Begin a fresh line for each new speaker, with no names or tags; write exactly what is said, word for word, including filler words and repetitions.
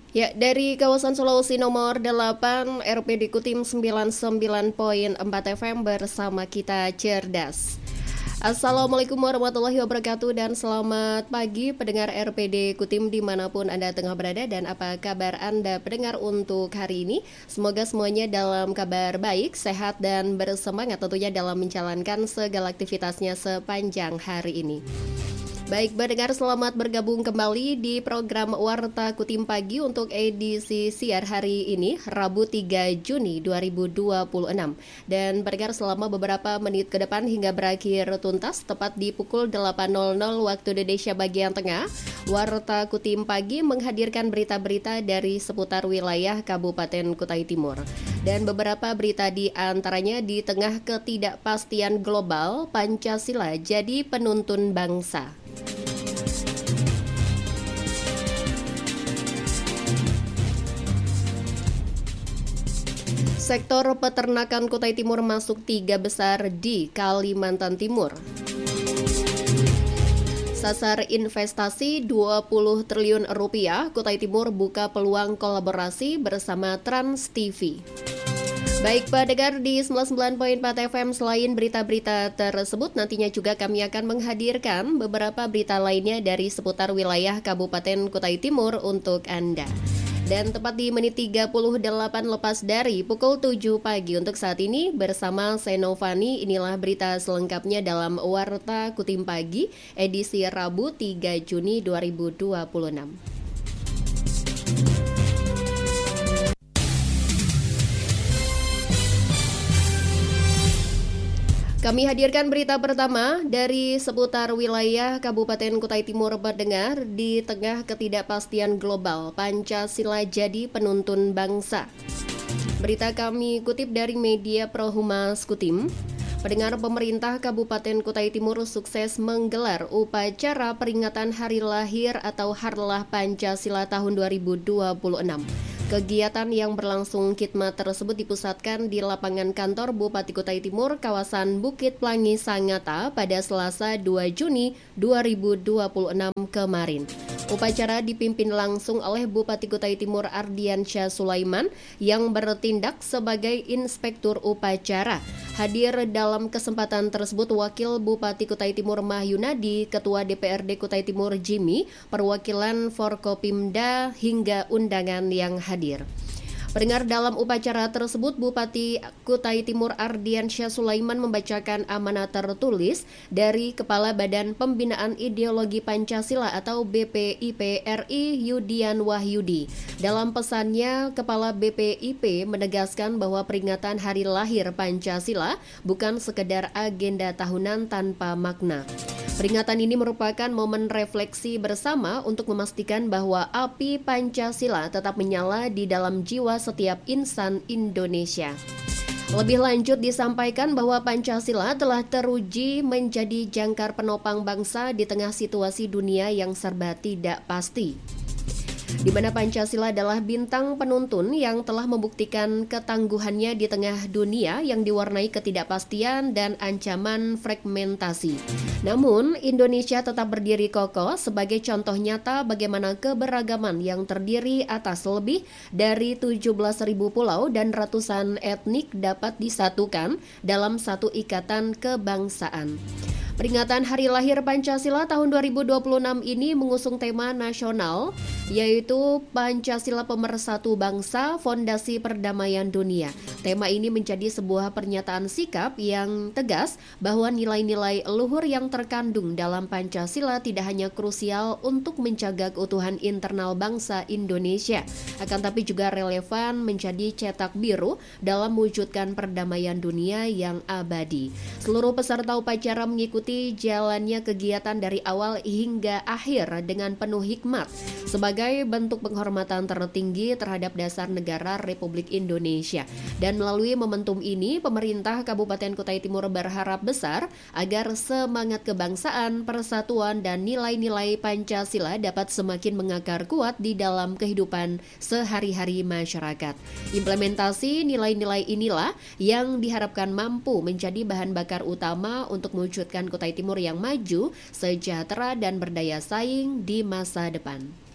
Ya, dari kawasan Sulawesi nomor delapan, R P D Kutim sembilan puluh sembilan koma empat F M bersama kita cerdas. Assalamualaikum warahmatullahi wabarakatuh dan selamat pagi pendengar R P D Kutim dimanapun Anda tengah berada, dan apa kabar Anda pendengar untuk hari ini? Semoga semuanya dalam kabar baik, sehat dan bersemangat tentunya dalam menjalankan segala aktivitasnya sepanjang hari ini. Baik pendengar, selamat bergabung kembali di program Warta Kutim Pagi untuk edisi siar hari ini, Rabu tiga Juni dua ribu dua puluh enam. Dan pendengar, selama beberapa menit ke depan hingga berakhir tuntas, tepat di pukul delapan nol nol waktu Indonesia bagian tengah, Warta Kutim Pagi menghadirkan berita-berita dari seputar wilayah Kabupaten Kutai Timur. Dan beberapa berita di antaranya, di tengah ketidakpastian global, Pancasila jadi penuntun bangsa. Sektor peternakan Kutai Timur masuk tiga besar di Kalimantan Timur. Sasar investasi dua puluh triliun rupiah, Kutai Timur buka peluang kolaborasi bersama Trans T V. Baik pendengar, di sembilan puluh sembilan koma empat F M, selain berita-berita tersebut, nantinya juga kami akan menghadirkan beberapa berita lainnya dari seputar wilayah Kabupaten Kutai Timur untuk Anda. Dan tepat di menit tiga puluh delapan lepas dari pukul tujuh pagi untuk saat ini, bersama Senovani, inilah berita selengkapnya dalam Warta Kutim Pagi edisi Rabu tiga Juni dua ribu dua puluh enam. Kami hadirkan berita pertama dari seputar wilayah Kabupaten Kutai Timur pendengar, di tengah ketidakpastian global, Pancasila jadi penuntun bangsa. Berita kami kutip dari media Pro Humas Kutim. Pendengar, pemerintah Kabupaten Kutai Timur sukses menggelar upacara peringatan hari lahir atau Harlah Pancasila tahun dua ribu dua puluh enam. Kegiatan yang berlangsung khidmat tersebut dipusatkan di lapangan kantor Bupati Kutai Timur, kawasan Bukit Plangi Sangatta pada Selasa dua Juni dua ribu dua puluh enam kemarin. Upacara dipimpin langsung oleh Bupati Kutai Timur Ardiansyah Sulaiman yang bertindak sebagai inspektur upacara. Hadir dalam kesempatan tersebut Wakil Bupati Kutai Timur Mahyunadi, Ketua D P R D Kutai Timur Jimmy, perwakilan Forkopimda hingga undangan yang hadir. Pendengar, dalam upacara tersebut Bupati Kutai Timur Ardiansyah Sulaiman membacakan amanat tertulis dari Kepala Badan Pembinaan Ideologi Pancasila atau B P I P R I Yudian Wahyudi. Dalam pesannya, Kepala B P I P menegaskan bahwa peringatan hari lahir Pancasila bukan sekedar agenda tahunan tanpa makna. Peringatan ini merupakan momen refleksi bersama untuk memastikan bahwa api Pancasila tetap menyala di dalam jiwa setiap insan Indonesia. Lebih lanjut disampaikan bahwa Pancasila telah teruji menjadi jangkar penopang bangsa di tengah situasi dunia yang serba tidak pasti, di mana Pancasila adalah bintang penuntun yang telah membuktikan ketangguhannya di tengah dunia yang diwarnai ketidakpastian dan ancaman fragmentasi. Namun, Indonesia tetap berdiri kokoh sebagai contoh nyata bagaimana keberagaman yang terdiri atas lebih dari tujuh belas ribu pulau dan ratusan etnik dapat disatukan dalam satu ikatan kebangsaan. Peringatan Hari Lahir Pancasila tahun dua ribu dua puluh enam ini mengusung tema nasional, yaitu Pancasila Pemersatu Bangsa, Fondasi Perdamaian Dunia. Tema ini menjadi sebuah pernyataan sikap yang tegas bahwa nilai-nilai luhur yang terkandung dalam Pancasila tidak hanya krusial untuk menjaga keutuhan internal bangsa Indonesia, akan tapi juga relevan menjadi cetak biru dalam mewujudkan perdamaian dunia yang abadi. Seluruh peserta upacara mengikuti jalannya kegiatan dari awal hingga akhir dengan penuh hikmat sebagai bentuk penghormatan tertinggi terhadap dasar negara Republik Indonesia. Dan melalui momentum ini, pemerintah Kabupaten Kutai Timur berharap besar agar semangat kebangsaan, persatuan, dan nilai-nilai Pancasila dapat semakin mengakar kuat di dalam kehidupan sehari-hari masyarakat. Implementasi nilai-nilai inilah yang diharapkan mampu menjadi bahan bakar utama untuk mewujudkan Kutai Timur yang maju, sejahtera, dan berdaya saing di masa depan.